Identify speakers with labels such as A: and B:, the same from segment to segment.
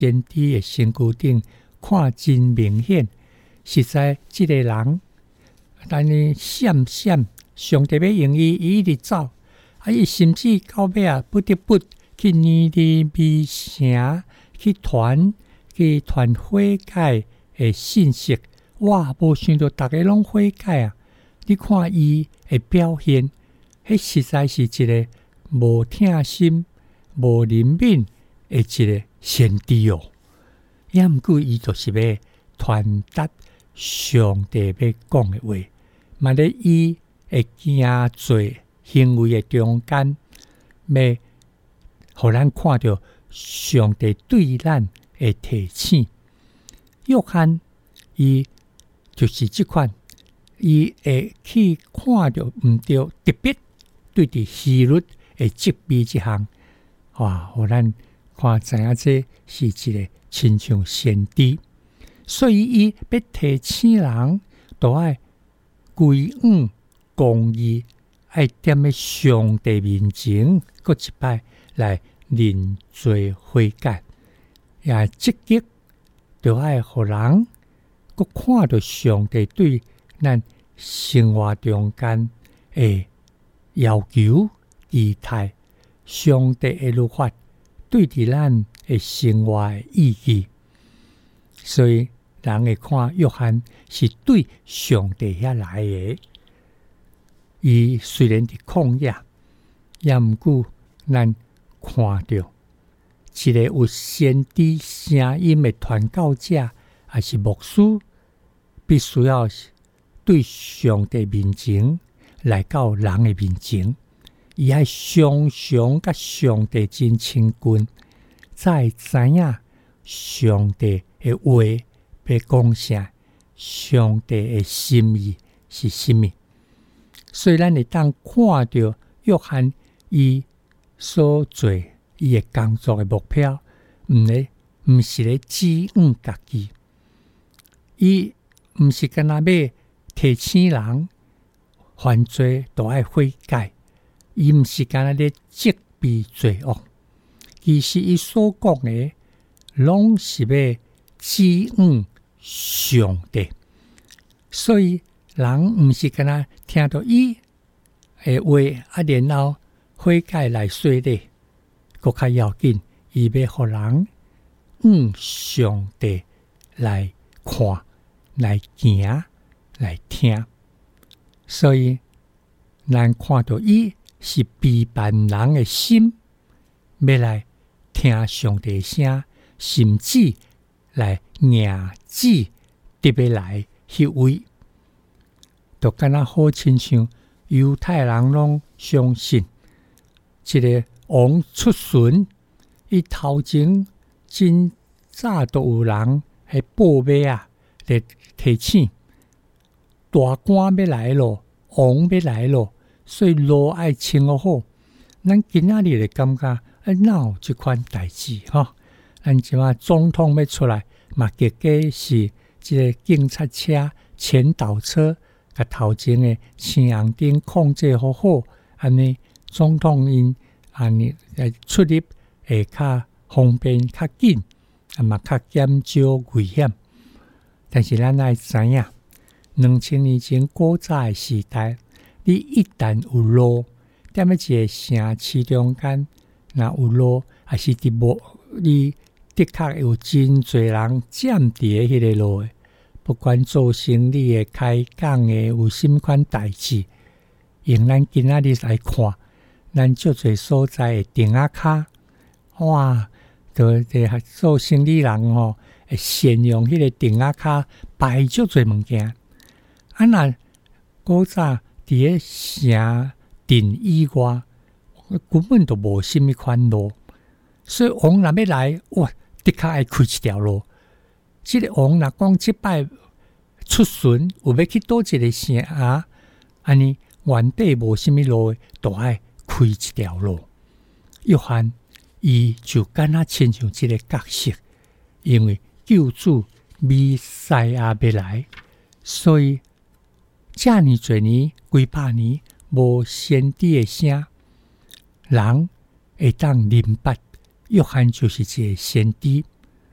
A: 先知的身躯顶看真明显，实在这个人，但是闪闪，上帝要用伊一直走，伊甚至到尾不得不去尼尼微城去传悔改的信息。哇！无想到大家拢悔改啊！你看伊的表现，迄实在是一个无疼心、无怜悯的一个先知哦。也毋过伊就是要传达上帝要讲的话，嘛咧伊会行做行为的中间，要互咱看到上帝对咱的提醒。约翰伊就是即款，伊会去看到毋对，特别对伫希律的责备即项，哇！互咱看知影这是一个亲像先知，所以伊要提醒人，都爱归往公义，爱踮咧上帝面前，搁一摆来认罪悔改，也积极，就爱互人搁看到上帝对咱生活中间的要求、期待，上帝的律法对伫咱的生活的意义。所以人会看约翰是对上帝遐来的。伊虽然伫旷野，也毋过咱看到一个有先知声音的传教者，还是牧师，必须要对上帝面前来到人的面前，伊爱常常甲上帝真亲近，才会知影上帝的话要讲啥，上帝的心意是什么。所以咱会当看到约翰伊所做伊的工作的目标，毋是咧指引家己，伊毋是干那要提醒人犯罪都爱悔改，伊毋是干那咧责备罪恶，其实伊所讲的拢是要指引上帝。所以人毋是干那听到伊的话然后悔改来说咧，搁较要紧，伊要互人上帝来看、来行、来听。所以咱看到伊是陪伴人的心，要来听上帝的声，甚至来迎旨特别来迄位，就敢若好亲像犹太人拢相信一个王出巡，伊头前真早都有人来报马啊，来提醒大官要来咯，王要来咯，所以路爱清好。咱今仔日就感觉哪有这款代志吼？咱即马总统要出来，嘛结果是这个警察车、前导车，甲头前的青红灯控制好好，安尼总统因安尼出入会较方便、较紧，嘛较减少危险。但是咱爱知影，2000年前古早的时代，你一旦有路，踮咧一个城市中间，若有路，还是伫无你的确有真侪人占伫迄个路的，不管做生意的、开讲的，有什么款代志，用咱今仔日来看，咱足侪所在的顶仔骹，哇，就做生意人吼，会善用迄个顶仔骹摆足侪物件。啊，若古早伫个城镇以外，根本就无什么款路，所以王若要来，哇，的确爱开一条路。这个王若讲即摆出巡，有要去倒一个城啊，安尼原底无什么路，都爱开一条路。约翰伊就敢若亲像这个角色，因为救主弥赛亚要来，所以遮尔侪年、几百年无先知的声，人会当明白约翰就是一个先知。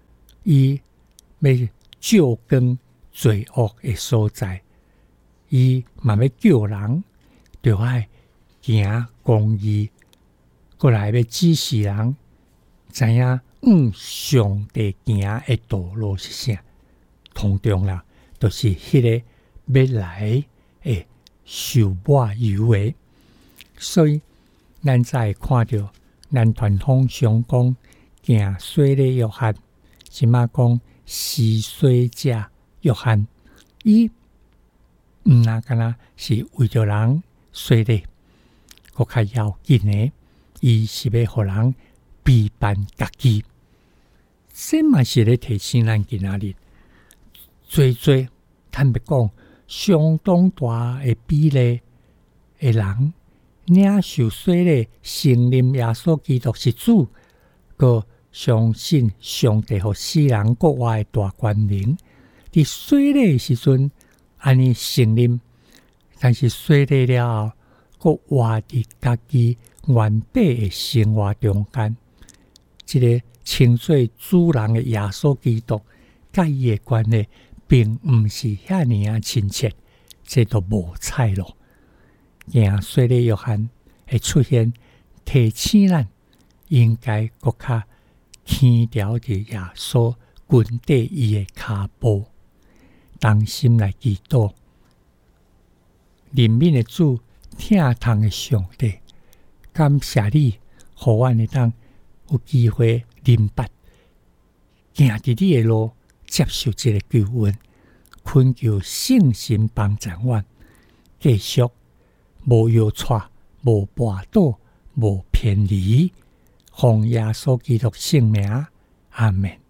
A: 伊要照光罪恶的所在，伊嘛要叫人就爱行公义，过来要指示人知影上帝行的道路是啥。通常啦，就是迄个要来的受抹油的。所以咱才会看到咱传统上讲行洗礼约翰，即马讲施洗者约翰，伊毋那敢若是为着人洗礼，佫较要紧的，伊是要互人避办家己。这嘛是咧提醒咱今仔日，最坦白讲，相当大的比例的人领受洗礼，承认耶稣基督是主，佮相信上帝和世人国外的大光明。伫洗礼的时阵，安尼承认，但是洗礼了后，佮活伫家己原本的生活中间，这个称做主人的耶稣基督，甲伊的关系，并毋是遐尔亲切，这都无彩咯。行洗礼约翰会出现，提醒咱应该搁较轻调伫耶稣跟缀伊的骹步，当心来祈祷。怜悯的主，疼痛的上帝，感谢你，互阮会当有机会明白，行伫你的路，接受这个救恩，恳求圣神帮助阮，继续无摇错，无跋倒，无偏离，奉耶稣基督圣名，阿们。